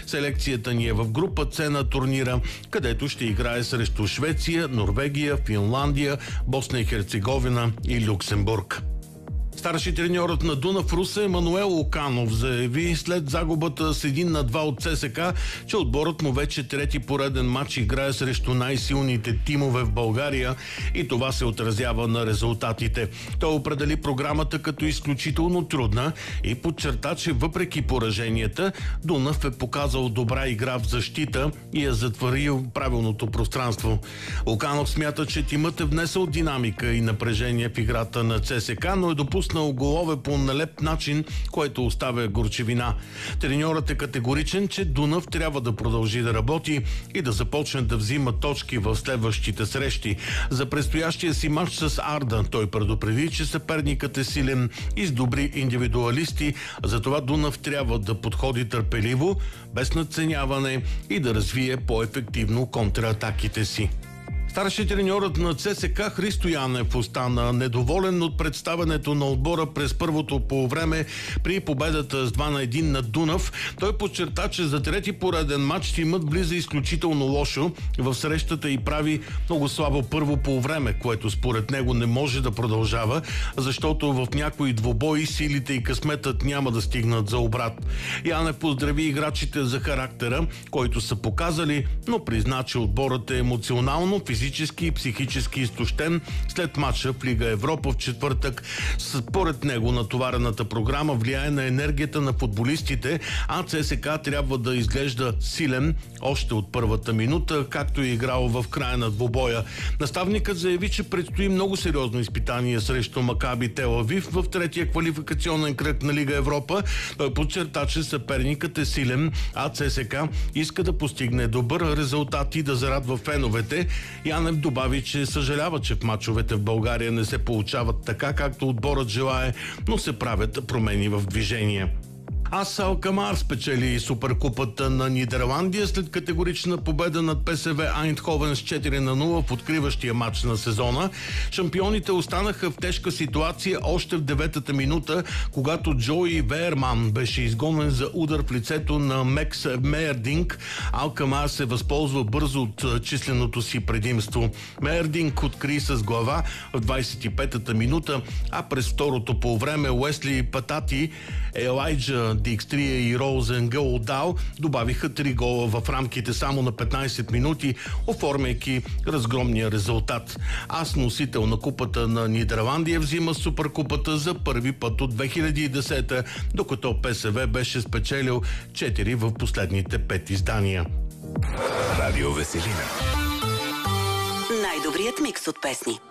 Селекцията ни е в група С на турнира, където ще играе срещу Швеция, Норвегия, Финландия, Босна и Херцеговина и Люксембург. Старши треньорът на Дунав Русе Емануел Луканов заяви след загубата с 1-2 от ЦСКА, че отборът му вече трети пореден матч играе срещу най-силните тимове в България и това се отразява на резултатите. Той определи програмата като изключително трудна и подчерта, че въпреки пораженията, Дунав е показал добра игра в защита и е затворил правилното пространство. Луканов смята, че тимът е внесъл динамика и напрежение в играта на ЦСКА, но е допуснал голове по нелеп начин, което оставя горчевина. Треньорът е категоричен, че Дунав трябва да продължи да работи и да започне да взима точки в следващите срещи. За предстоящия си матч с Арда той предупреди, че съперникът е силен и с добри индивидуалисти, затова Дунав трябва да подходи търпеливо, без надценяване и да развие по-ефективно контратаките си. Старши треньорът на ЦСКА Христо Янев остана недоволен от представянето на отбора през първото полувреме при победата с 2-1 на Дунав. Той подчерта, че за трети пореден матч тимът влиза изключително лошо в срещата и прави много слабо първо полувреме, което според него не може да продължава, защото в някои двубои силите и късметът няма да стигнат за обрат. Янев поздрави играчите за характера, който са показали, но призна, че отборът е емоционално, физически и психически изтощен след матча в Лига Европа в четвъртък. Според него натоварената програма влияе на енергията на футболистите, а ЦСКА трябва да изглежда силен още от първата минута, както е играл в края на двубоя. Наставникът заяви, че предстои много сериозно изпитание срещу Макаби Тел Авив в третия квалификационен кръг на Лига Европа. Той подчерта, че съперникът е силен, а ЦСКА иска да постигне добър резултат и да зарадва феновете. Янев добави, че съжалява, че в мачовете в България не се получават така, както отборът желае, но се правят промени в движение. АС Алкмар спечели Суперкупата на Нидерландия след категорична победа над ПСВ Айндховен с 4-0 в откриващия матч на сезона. Шампионите останаха в тежка ситуация още в 9-та минута, когато Джои Веерман беше изгонен за удар в лицето на Мекс Мейердинг. Алкмар се възползва бързо от численото си предимство. Мейердинг откри с глава в 25-та минута, а през второто полувреме Уесли Патати, Елайджа Дикстрия и Роузен Гаудал добавиха 3 гола в рамките само на 15 минути, оформяйки разгромния резултат. АС, носител на купата на Нидерландия, взима Суперкупата за първи път от 2010, докато ПСВ беше спечелил 4 в последните 5 издания. Радио Веселина. Най-добрият микс от песни.